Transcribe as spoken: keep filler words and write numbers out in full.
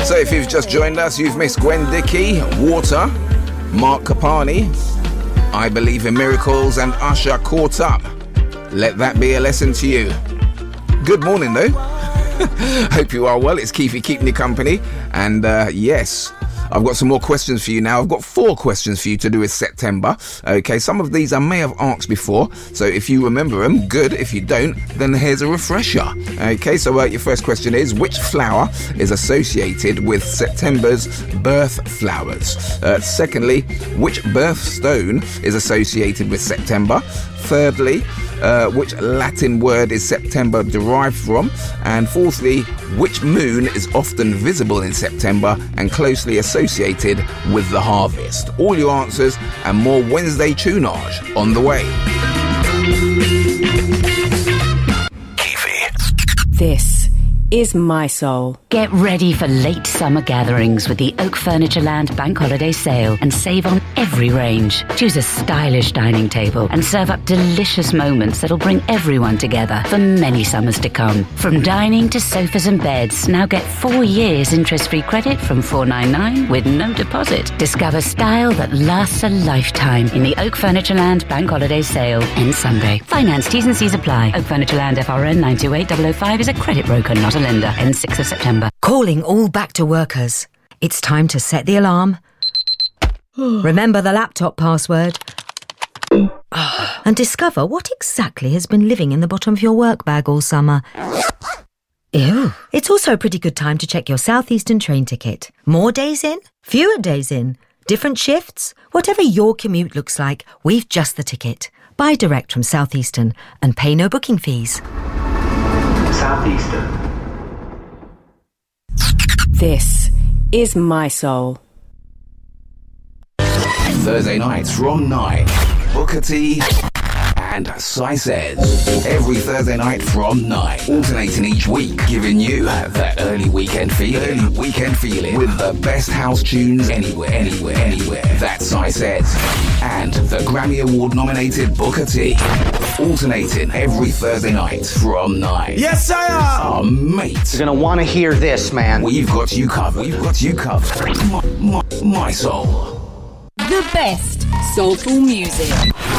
So if you've just joined us, you've missed Gwen Dickey, Water, Mark Capani, I Believe in Miracles, and Usher, Caught Up. Let that be a lesson to you. Good morning though. Hope you are well. It's Keefy keeping you company. And uh, yes, I've got some more questions for you now. I've got four questions for you to do with September. Okay, some of these I may have asked before, so if you remember them, good. If you don't, then here's a refresher. Okay, so uh, your first question is, which flower is associated with September's birth flowers? Uh, secondly, which birthstone is associated with September? Thirdly, uh, which Latin word is September derived from? And fourthly, which moon is often visible in September and closely associated with the harvest? All your answers and more Wednesday tunage on the way. Keefy. This is My Soul. Get ready for late summer gatherings with the Oak Furnitureland Bank Holiday Sale and save on every range. Choose a stylish dining table and serve up delicious moments that'll bring everyone together for many summers to come. From dining to sofas and beds, now get four years interest-free credit from four ninety-nine with no deposit. Discover style that lasts a lifetime in the Oak Furnitureland Bank Holiday Sale ends Sunday. Finance T's and C's apply. Oak Furnitureland F R N nine two eight zero zero five is a credit broker, not a lender. Ends sixth of September. Calling all back to workers. It's time to set the alarm. Remember the laptop password. And discover what exactly has been living in the bottom of your work bag all summer. Ew. It's also a pretty good time to check your Southeastern train ticket. More days in? Fewer days in? Different shifts? Whatever your commute looks like, we've just the ticket. Buy direct from Southeastern and pay no booking fees. Southeastern. This is My Soul. Thursday nights from nine. Booker T and Sai Says. Every Thursday night from nine. Alternating each week, giving you that early weekend feeling. Early weekend feeling with the best house tunes anywhere, anywhere, anywhere. That's Sai Says. And the Grammy Award nominated Booker T. Alternating every Thursday night from nine. Yes, I am! Our mate. You're gonna want to hear this, man. We've got you covered. We've got you covered. My, my, my soul. The best soulful music.